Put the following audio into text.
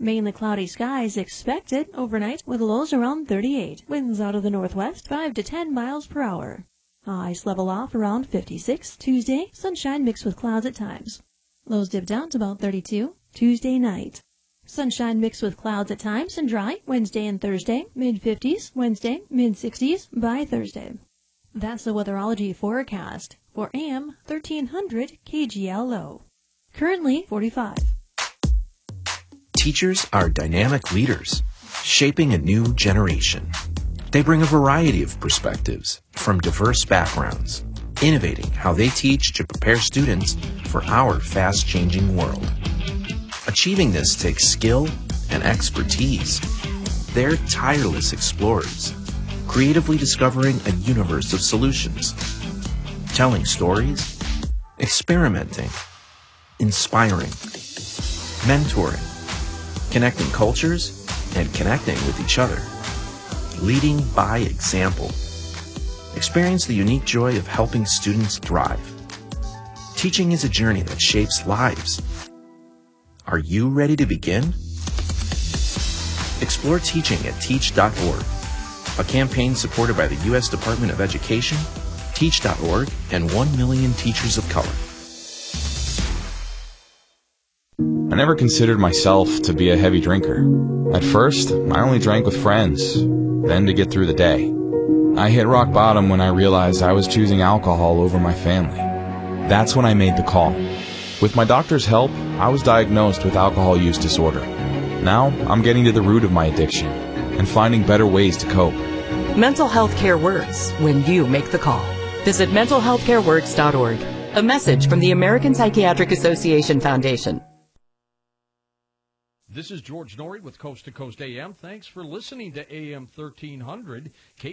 Mainly cloudy skies expected overnight with lows around 38. Winds out of the northwest 5 to 10 miles per hour. Highs level off around 56. Tuesday, sunshine mixed with clouds at times. Lows dip down to about 32. Tuesday night. Sunshine mixed with clouds at times and dry Wednesday and Thursday. Mid-50s. Wednesday, mid-60s by Thursday. That's the weatherology forecast for AM 1300 KGLO. Currently 45. Teachers are dynamic leaders, shaping a new generation. They bring a variety of perspectives from diverse backgrounds, innovating how they teach to prepare students for our fast-changing world. Achieving this takes skill and expertise. They're tireless explorers, creatively discovering a universe of solutions, telling stories, experimenting, inspiring, mentoring, connecting cultures, and connecting with each other. Leading by example. Experience the unique joy of helping students thrive. Teaching is a journey that shapes lives. Are you ready to begin? Explore teaching at teach.org, a campaign supported by the U.S. Department of Education, Teach.org, and 1 million teachers of color. I never considered myself to be a heavy drinker. At first, I only drank with friends, then to get through the day. I hit rock bottom when I realized I was choosing alcohol over my family. That's when I made the call. With my doctor's help, I was diagnosed with alcohol use disorder. Now, I'm getting to the root of my addiction and finding better ways to cope. Mental health care works when you make the call. Visit mentalhealthcareworks.org. A message from the American Psychiatric Association Foundation. This is George Norrie with Coast to Coast AM. Thanks for listening to AM 1300.